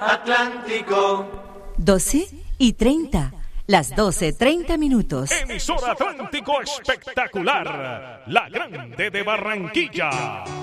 Atlántico. 12:30. Las 12:30 minutos. Emisora Atlántico Espectacular, la grande de Barranquilla.